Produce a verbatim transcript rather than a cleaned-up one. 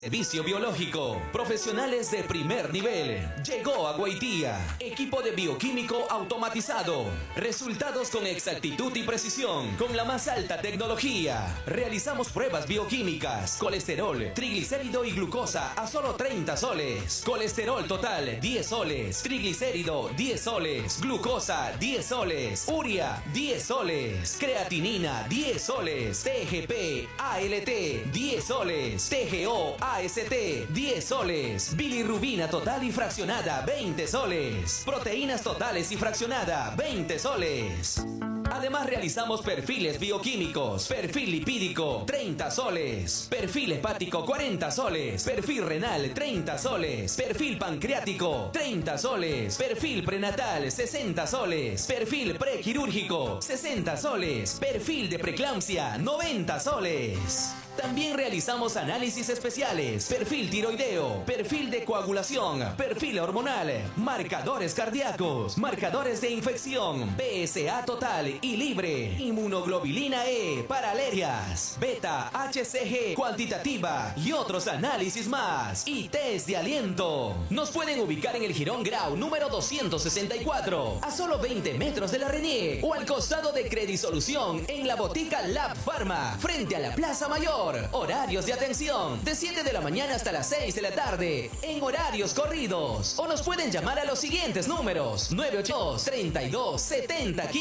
Servicio biológico, profesionales de primer nivel. Llegó a Guaitía, equipo de bioquímico automatizado. Resultados con exactitud y precisión, con la más alta tecnología. Realizamos pruebas bioquímicas, colesterol, triglicérido y glucosa a solo treinta soles. Colesterol total, diez soles. Triglicérido, diez soles. Glucosa, diez soles. Urea, diez soles. Creatinina, diez soles. T G P, A L T, diez soles. T G O, A S T, diez soles. Bilirrubina total y fraccionada, veinte soles. Proteínas totales y fraccionada, veinte soles. Además realizamos perfiles bioquímicos, perfil lipídico, treinta soles, perfil hepático, cuarenta soles, perfil renal, treinta soles, perfil pancreático, treinta soles, perfil prenatal, sesenta soles, perfil prequirúrgico, sesenta soles, perfil de preeclampsia, noventa soles. También realizamos análisis especiales, perfil tiroideo, perfil de coagulación, perfil hormonal, marcadores cardíacos, marcadores de infección, P S A total y libre, inmunoglobulina E para alergias, beta H C G cuantitativa y otros análisis más, y test de aliento. Nos pueden ubicar en el Jirón Grau número doscientos sesenta y cuatro, a solo veinte metros de la Renier, o al costado de Credisolución en la botica Lab Pharma, frente a la Plaza Mayor. Horarios de atención de siete de la mañana hasta las seis de la tarde en horarios corridos, o nos pueden llamar a los siguientes números: nueve ocho dos, treinta y dos, setenta, quince.